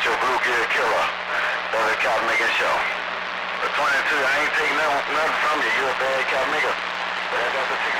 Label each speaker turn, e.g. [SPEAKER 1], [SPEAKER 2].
[SPEAKER 1] your bluegill killer. Brother cop making show. The 22, I ain't taking nothing from you. You're a bad cop nigga. But I got the ticket.